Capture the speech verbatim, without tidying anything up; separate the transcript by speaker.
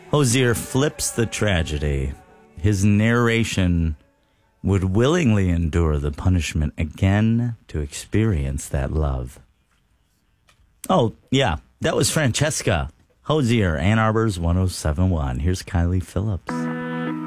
Speaker 1: Hozier flips the tragedy. His narration would willingly endure the punishment again to experience that love. Oh, yeah, that was Francesca Hozier, Ann Arbor's one oh seven point one. Here's Kylie Phillips.